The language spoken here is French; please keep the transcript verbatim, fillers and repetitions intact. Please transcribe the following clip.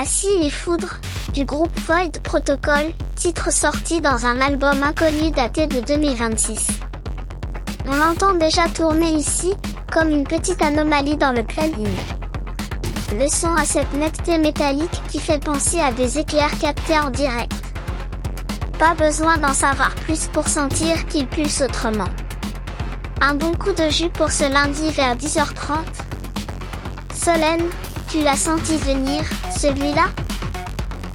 Acide et foudre, du groupe Void Protocol, titre sorti dans un album inconnu daté de deux mille vingt-six. On l'entend déjà tourner ici, comme une petite anomalie dans le plugin. Le son a cette netteté métallique qui fait penser à des éclairs captés en direct. Pas besoin d'en savoir plus pour sentir qu'il pulse autrement. Un bon coup de jus pour ce lundi vers dix heures trente. Solène, tu l'as senti venir, celui-là ?